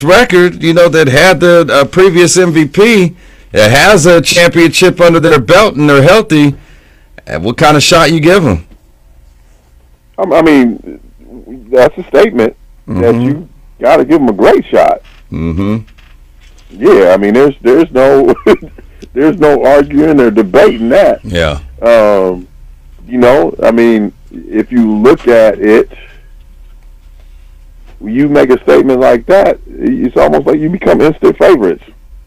record, that had the previous MVP, that has a championship under their belt and they're healthy, what kind of shot you give them? I mean, that's a statement that you got to give them a great shot. Mm-hmm. Yeah, I mean, there's no there's no arguing or debating that. Yeah. I mean, if you look at it, you make a statement like that, it's almost like you become instant favorites.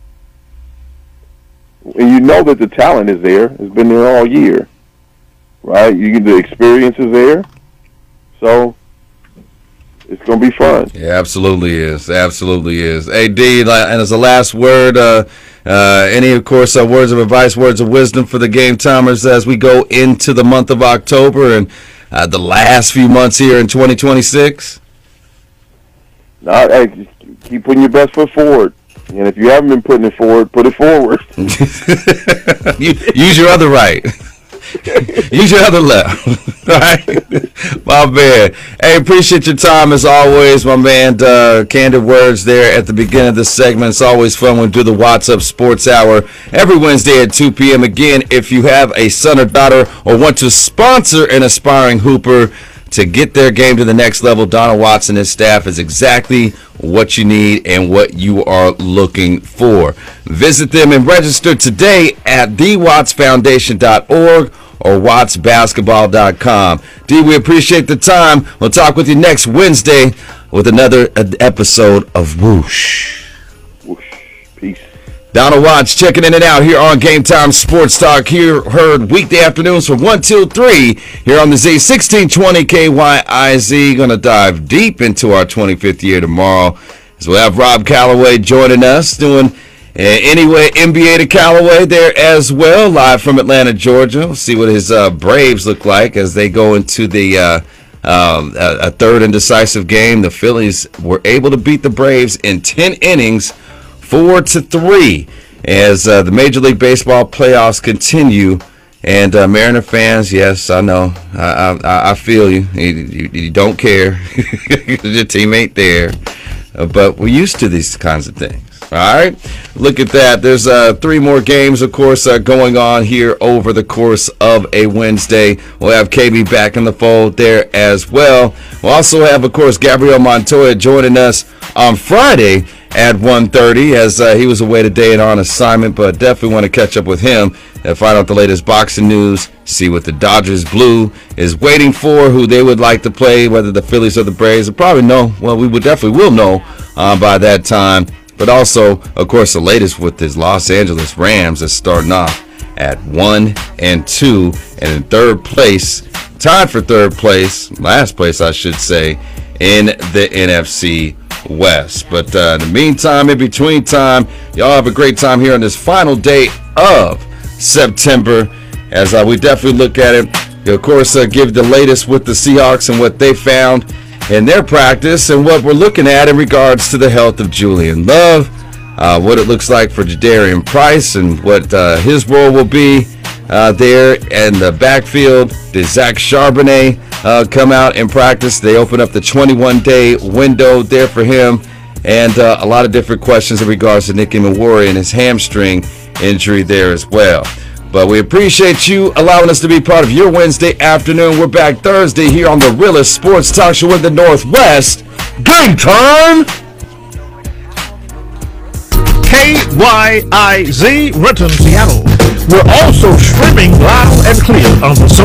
And you know that the talent is there. It's been there all year, right? The experience is there. So it's going to be fun. Yeah, absolutely is. Absolutely is. Hey, D, and as a last word, any, of course, words of advice, words of wisdom for the Game Timers as we go into the month of October and the last few months here in 2026? Hey, just keep putting your best foot forward. And if you haven't been putting it forward, put it forward. Use your other right. Use your other left. All right? My man. Hey, appreciate your time as always, my man. Candid words there at the beginning of the segment. It's always fun when we do the What's Up Sports Hour every Wednesday at 2 p.m. Again, if you have a son or daughter or want to sponsor an aspiring hooper to get their game to the next level, Donald Watts and his staff is exactly what you need and what you are looking for. Visit them and register today at thewattsfoundation.org or wattsbasketball.com. D, we appreciate the time. We'll talk with you next Wednesday with another episode of Whoosh. Whoosh. Peace. Donald Watts checking in and out here on Game Time Sports Talk. Here heard weekday afternoons from 1 till 3 here on the Z 1620 KYIZ. Going to dive deep into our 25th year tomorrow as we'll have Rob Calloway joining us doing anyway NBA to Callaway there as well, live from Atlanta, Georgia. We'll see what his Braves look like as they go into the a third and decisive game. The Phillies were able to beat the Braves in 10 innings, 4-3, as the Major League Baseball playoffs continue. And Mariner fans, yes, I know, I feel you. You don't care because your team ain't there, but we're used to these kinds of things. All right, look at that. There's 3 more games, of course, going on here over the course of a Wednesday. We'll have KB back in the fold there as well. We'll also have, of course, Gabriel Montoya joining us on Friday at 1:30 as he was away today and on assignment, but definitely want to catch up with him and find out the latest boxing news, see what the Dodgers Blue is waiting for, who they would like to play, whether the Phillies or the Braves. We'll probably know. Well, we definitely will know by that time. But also, of course, the latest with his Los Angeles Rams is starting off at 1-2 and in third place, tied for third place, last place I should say, in the NFC West. But in the meantime, in between time, y'all have a great time here on this final day of September as we definitely look at it. Of course, give the latest with the Seahawks and what they found in their practice and what we're looking at in regards to the health of Julian Love, what it looks like for Jadarian Price and what his role will be there in the backfield. Did Zach Charbonnet come out in practice? They open up the 21-day window there for him, and a lot of different questions in regards to Nicky Mawori and his hamstring injury there as well. But we appreciate you allowing us to be part of your Wednesday afternoon. We're back Thursday here on the realest sports talk show in the Northwest. Game time! KYIZ, Renton, Seattle. We're also streaming loud and clear on the